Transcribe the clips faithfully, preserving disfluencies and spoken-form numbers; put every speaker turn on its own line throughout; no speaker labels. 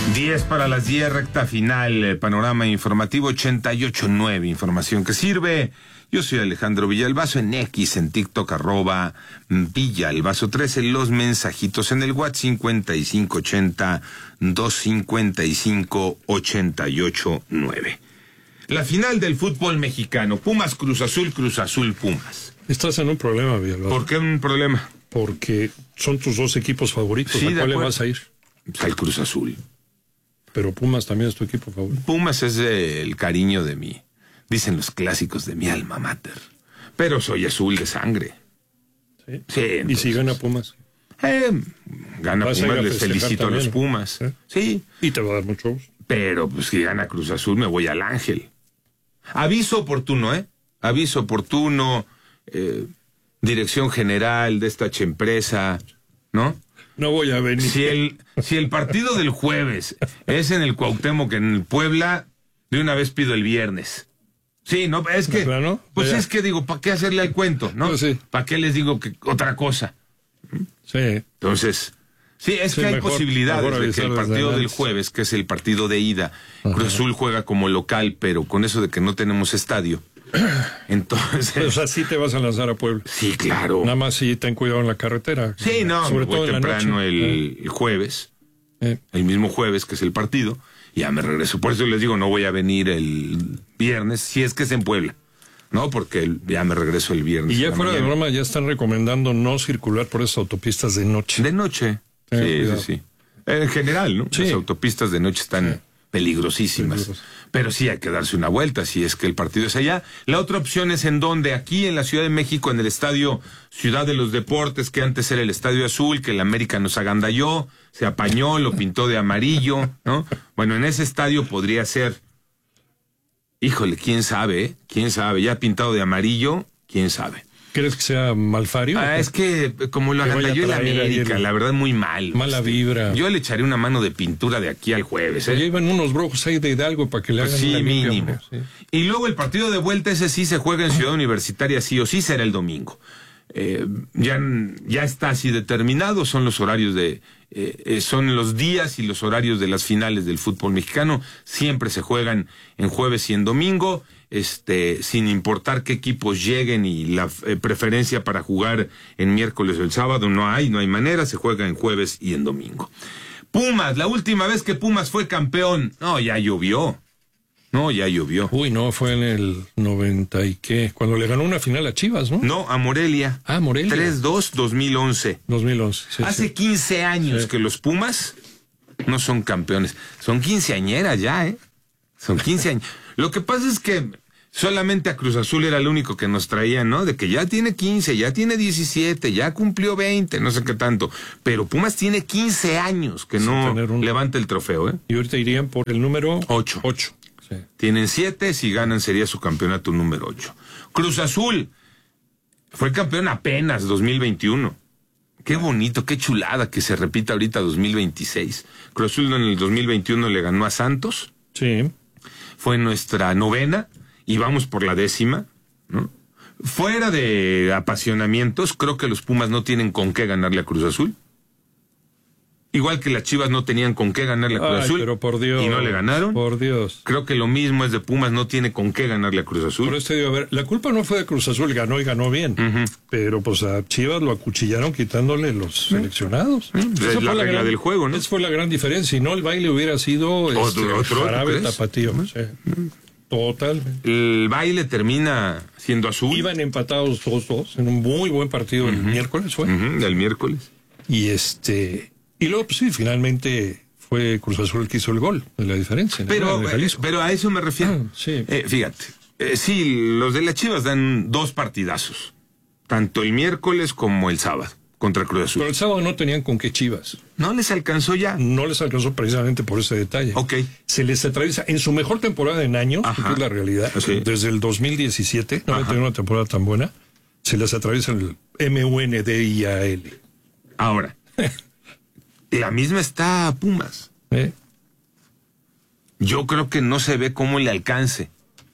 diez para las diez, recta final, eh, panorama informativo ochenta y ocho punto nueve, información que sirve. Yo soy Alejandro Villalbazo, en X, en TikTok, arroba Villalbazo trece, los mensajitos en el WhatsApp cincuenta y cinco ochenta, doscientos cincuenta y cinco, ochenta y ocho nueve. La final del fútbol mexicano, Pumas Cruz Azul, Cruz Azul Pumas.
Estás en un problema, Villalbazo.
¿Por qué un problema?
Porque son tus dos equipos favoritos.
Sí,
¿A
de
cuál le
acuerdo.
vas a ir?
Pues al Cruz Azul.
Pero Pumas también es tu equipo favorito.
Pumas es eh, el cariño de mí. Dicen los clásicos de mi alma mater. Pero soy azul de sangre.
Sí.
Sí,
¿Y
entonces,
si gana Pumas?
Eh, gana
Vas a ir
Pumas,
a
les
festejar
felicito a los
también, ¿no?
Pumas.
¿Eh?
Sí,
Y te va a dar mucho gusto.
pero pues si gana Cruz Azul me voy al Ángel. Aviso oportuno, ¿eh? Aviso oportuno, eh, dirección general de esta empresa, ¿no?
No voy a venir.
Si el, si el partido del jueves es en el Cuauhtémoc, en el Puebla, de una vez pido el viernes. Sí, no, es que,
¿Plano?
pues
Vaya.
es que digo, ¿para qué hacerle al cuento, no?
Pues sí.
¿Para qué les digo que otra cosa?
Sí.
Entonces, sí, es
Sí,
que hay
mejor-
posibilidades
mejor
de que el
avisar desde
partido del
antes.
jueves, que es el partido de ida, Cruz Azul juega como local, pero con eso de que no tenemos estadio. Entonces,
O sea, sí te vas a lanzar a Puebla.
sí, claro.
Nada más sí ten cuidado en la carretera.
Sí, no,
Sobre
voy
todo en la
temprano
noche.
el, el jueves,
Eh,
el mismo jueves que es el partido, y ya me regreso. Por eso les digo, no voy a venir el viernes, si es que es en Puebla, ¿no? Porque el- ya me regreso el viernes.
Y
en
ya
la
fuera de
mañana.
broma, ya están recomendando no circular por esas autopistas de noche.
De noche.
Ten
Sí,
cuidado.
sí, sí. En general, ¿no?
Sí.
Las autopistas de noche están
Sí.
peligrosísimas.
Peligrosas.
Pero sí hay que darse una vuelta si es que el partido es allá. La otra opción es en donde, aquí en la Ciudad de México, en el estadio Ciudad de los Deportes, que antes era el Estadio Azul, que el América nos agandalló, se apañó, lo pintó de amarillo, ¿no? Bueno, en ese estadio podría ser, híjole, quién sabe, ¿eh? Quién sabe, ya pintado de amarillo, quién sabe.
¿Crees que sea Malfario?
Ah, es que eh, como lo
Que vaya
agandalló el
a traer ahí
América,
el-
la verdad muy mal.
Mala vibra.
Yo le echaré una mano de pintura de aquí al jueves, ¿eh?
Ya iban unos brujos ahí de Hidalgo para que le
Pues
hagan
sí,
una limpia,
mínimo.
hombre, sí.
Y luego el partido de vuelta, ese sí se juega en Ciudad Universitaria, sí o sí, será el domingo. Eh, ya, ya está así determinado, son los horarios de, eh, eh, son los días y los horarios de las finales del fútbol mexicano, siempre se juegan en jueves y en domingo, este, sin importar qué equipos lleguen y la eh, preferencia para jugar en miércoles o el sábado, no hay, no hay manera, se juega en jueves y en domingo. Pumas, la última vez que Pumas fue campeón, no, ya llovió. No, ya llovió.
Uy, no, fue en el noventa y qué, cuando le ganó una final a Chivas, ¿no?
No, a Morelia.
Ah, Morelia.
tres dos, dos mil once.
dos mil once, sí,
Hace
sí.
quince años
Sí.
que los Pumas no son campeones. Son quinceañeras ya, ¿eh? Son quince años. Lo que pasa es que solamente a Cruz Azul era el único que nos traía, ¿no? De que ya tiene quince, ya tiene diecisiete, ya cumplió veinte, no sé qué tanto. Pero Pumas tiene quince años que
Sin
no
tener un-
levanta el trofeo, ¿eh?
Y ahorita irían por el número
Ocho.
ocho. Sí.
Tienen siete, si ganan sería su campeonato número ocho. Cruz Azul fue campeón apenas dos mil veintiuno. Qué bonito, qué chulada que se repita ahorita dos mil veintiséis. Cruz Azul en el dos mil veintiuno le ganó a Santos,
Sí.
fue nuestra novena y vamos por la décima, ¿no? Fuera de apasionamientos, creo que los Pumas no tienen con qué ganarle a Cruz Azul. Igual que las Chivas no tenían con qué ganarle a Cruz
Ay,
Azul
pero por Dios.
y no le ganaron.
Por Dios.
Creo que lo mismo es de Pumas, no tiene con qué ganarle a Cruz Azul.
Por eso digo, a ver, la culpa no fue de Cruz Azul, ganó y ganó bien.
Ujú.
Pero pues a Chivas lo acuchillaron quitándole los seleccionados.
pues
Esa
es
fue
la regla
gran-
del juego, ¿no?
Esa fue la gran diferencia. Si no, el baile hubiera sido este,
Otro- otro,
jarabe
¿tú crees?
tapatío. Sí. Totalmente.
El baile termina siendo azul.
Iban empatados dos dos en un muy buen partido el miércoles, fue.
Ujú, del miércoles.
Y este y luego pues sí, finalmente fue Cruz Azul el que hizo el gol de la diferencia. ¿no?
Pero,
En el
eh,
Jalisco.
pero a eso me refiero.
Ah, sí.
Eh, fíjate, eh, sí, los de las Chivas dan dos partidazos, tanto el miércoles como el sábado, contra Cruz Azul.
Pero el sábado no tenían con qué Chivas.
No les alcanzó ya.
No les alcanzó precisamente por ese detalle.
Ok.
Se les atraviesa en su mejor temporada en años,
Ajá.
que es la realidad,
Sí.
desde el dos mil diecisiete, no había
Ajá.
tenido una temporada tan buena, se les atraviesa el M U N D I A L.
Ahora, la misma está a Pumas.
¿Eh?
Yo creo que no se ve cómo le alcance.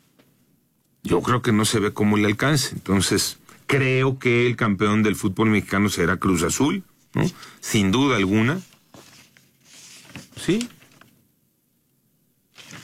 Yo creo que no se ve cómo le alcance. Entonces, creo que el campeón del fútbol mexicano será Cruz Azul, ¿no? Sin duda alguna. Sí.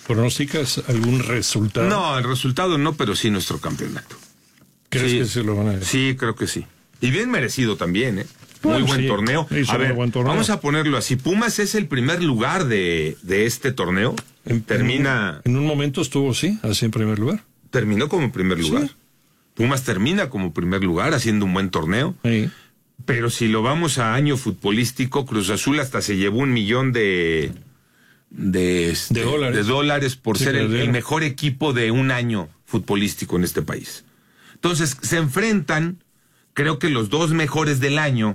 ¿Pronosticas algún resultado?
No, el resultado no, pero sí nuestro campeonato.
¿Crees
sí,
que se lo van a decir?
Sí, creo que sí. Y bien merecido también, ¿eh? Muy bueno, buen
sí,
torneo. A ver,
buen torneo.
vamos a ponerlo así. Pumas es el primer lugar de, de este torneo.
En,
Termina...
En un, en un momento estuvo, sí, así en primer lugar.
Terminó como primer lugar. Sí. Pumas termina como primer lugar haciendo un buen torneo.
Sí.
Pero si lo vamos a año futbolístico, Cruz Azul hasta se llevó un millón de... De, este,
de dólares,
de dólares por sí, ser el, el mejor equipo de un año futbolístico en este país. Entonces, se enfrentan, creo que los dos mejores del año,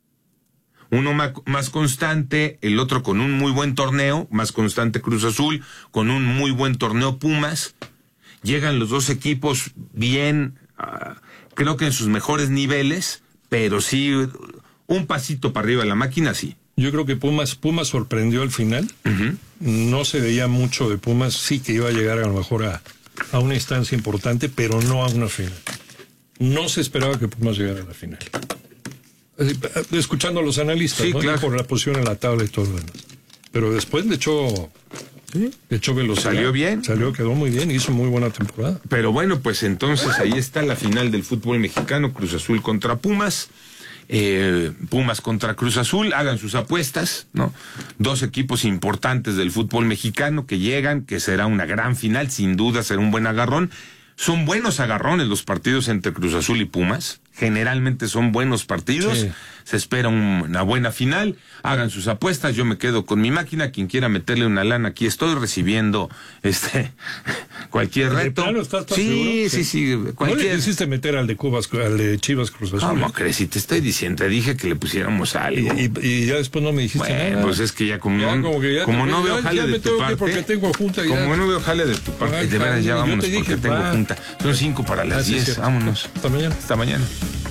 uno más, más constante, el otro con un muy buen torneo, más constante Cruz Azul, con un muy buen torneo Pumas. Llegan los dos equipos bien, uh, creo que en sus mejores niveles, pero sí, un pasito para arriba de la máquina, sí.
Yo creo que Pumas Pumas sorprendió al final.
Uh-huh.
No se veía mucho de Pumas, sí que iba a llegar a lo mejor a, a una instancia importante, pero no a una final. No se esperaba que Pumas llegara a la final. Escuchando a los analistas,
sí,
¿no?
Claro.
Por la posición en la tabla y todo lo demás. Pero después le echó, ¿sí? le echó velocidad.
Salió bien.
Salió, quedó muy bien, hizo muy buena temporada.
Pero bueno, pues entonces ahí está la final del fútbol mexicano, Cruz Azul contra Pumas. Eh, Pumas contra Cruz Azul, hagan sus apuestas, ¿no? Dos equipos importantes del fútbol mexicano que llegan, que será una gran final, sin duda será un buen agarrón. Son buenos agarrones los partidos entre Cruz Azul y Pumas, generalmente son buenos partidos, sí. Se espera un, una buena final, hagan sus apuestas, yo me quedo con mi máquina, quien quiera meterle una lana, aquí estoy recibiendo este cualquier reto.
Plano, ¿estás tan
sí,
seguro?
sí, sí, sí, cualquier...
¿No le quisiste meter al de Cubas, al de Chivas Cruz Azul?
¿Cómo crees? Si te estoy diciendo, te dije que le pusiéramos algo.
Y, y, y ya después no me dijiste
bueno,
nada.
Pues es que ya como,
ya,
no,
como, ya
como
te,
no
ya,
veo jale de tu parte.
Porque tengo junta ya.
Como no veo jale de tu parte. Ay, de veras, ya vámonos porque tengo va. junta. Son cinco para las diez. Vámonos.
Hasta mañana.
Hasta mañana.